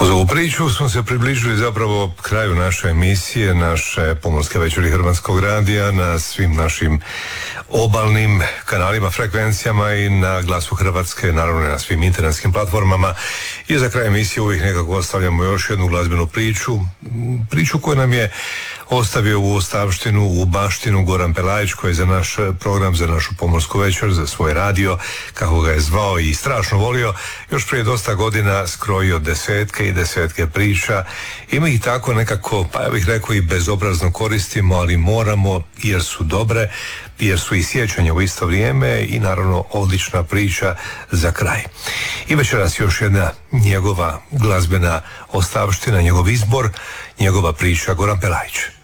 Kroz ovu priču smo se približili zapravo kraju naše emisije, naše pomorske večeri Hrvatskog radija na svim našim obalnim kanalima, frekvencijama i na Glasu Hrvatske, naravno na svim internetskim platformama. I za kraj emisije uvijek nekako ostavljamo još jednu glazbenu priču koju nam je ostavio u ostavštinu, u baštinu Goran Pelajić, koji je za naš program, za našu pomorsku večer, za svoj radio, kako ga je zvao i strašno volio, još prije dosta godina skrojio desetke i desetke priča. I mi ih tako nekako, pa ja bih rekao, i bezobrazno koristimo, ali moramo, jer su dobre, jer su i sjećanja u isto vrijeme i naravno odlična priča za kraj. I večeras još jedna njegova glazbena ostavština, njegov izbor, njegova priča, Goran Pelajić.